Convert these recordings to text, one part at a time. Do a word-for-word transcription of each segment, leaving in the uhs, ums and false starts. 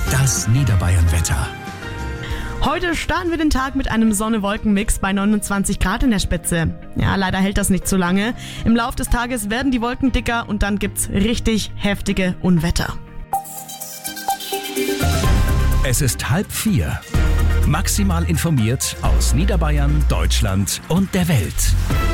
Das Niederbayern-Wetter. Heute starten wir den Tag mit einem Sonne-Wolken-Mix bei neunundzwanzig Grad in der Spitze. Ja, leider hält das nicht so lange. Im Lauf des Tages werden die Wolken dicker und dann gibt's richtig heftige Unwetter. Es ist halb vier. Maximal informiert aus Niederbayern, Deutschland und der Welt.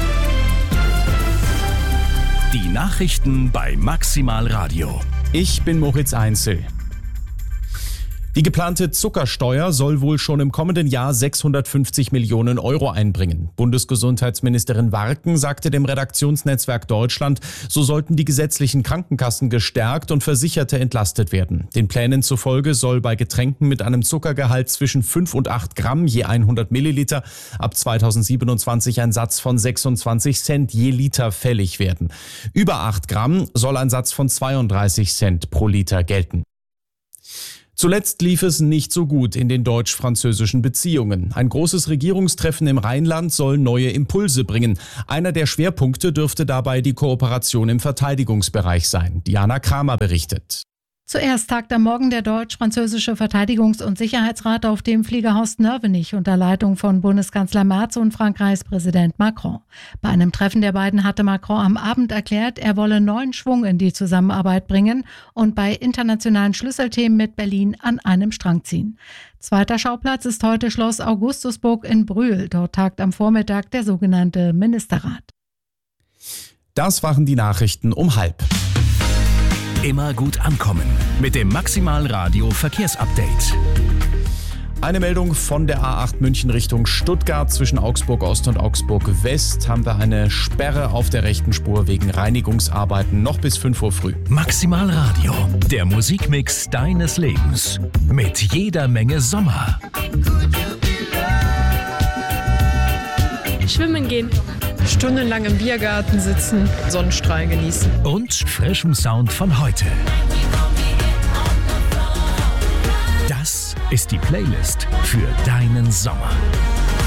Die Nachrichten bei Maximal Radio. Ich bin Moritz Einzel. Die geplante Zuckersteuer soll wohl schon im kommenden Jahr sechshundertfünfzig Millionen Euro einbringen. Bundesgesundheitsministerin Warken sagte dem Redaktionsnetzwerk Deutschland, so sollten die gesetzlichen Krankenkassen gestärkt und Versicherte entlastet werden. Den Plänen zufolge soll bei Getränken mit einem Zuckergehalt zwischen fünf und acht Gramm je hundert Milliliter ab zweitausendsiebenundzwanzig ein Satz von sechsundzwanzig Cent je Liter fällig werden. Über acht Gramm soll ein Satz von zweiunddreißig Cent pro Liter gelten. Zuletzt lief es nicht so gut in den deutsch-französischen Beziehungen. Ein großes Regierungstreffen im Rheinland soll neue Impulse bringen. Einer der Schwerpunkte dürfte dabei die Kooperation im Verteidigungsbereich sein. Diana Kramer berichtet. Zuerst tagt am Morgen der deutsch-französische Verteidigungs- und Sicherheitsrat auf dem Fliegerhaus Nörvenich unter Leitung von Bundeskanzler Merz und Frankreichs Präsident Macron. Bei einem Treffen der beiden hatte Macron am Abend erklärt, er wolle neuen Schwung in die Zusammenarbeit bringen und bei internationalen Schlüsselthemen mit Berlin an einem Strang ziehen. Zweiter Schauplatz ist heute Schloss Augustusburg in Brühl. Dort tagt am Vormittag der sogenannte Ministerrat. Das waren die Nachrichten um halb. Immer gut ankommen mit dem Maximal Radio Verkehrsupdate. Eine Meldung von der A acht München Richtung Stuttgart. Zwischen Augsburg Ost und Augsburg West haben wir eine Sperre auf der rechten Spur wegen Reinigungsarbeiten noch bis fünf Uhr früh. Maximal Radio, der Musikmix deines Lebens. Mit jeder Menge Sommer. Schwimmen gehen. Stundenlang im Biergarten sitzen, Sonnenstrahlen genießen. Und frischem Sound von heute. Das ist die Playlist für deinen Sommer.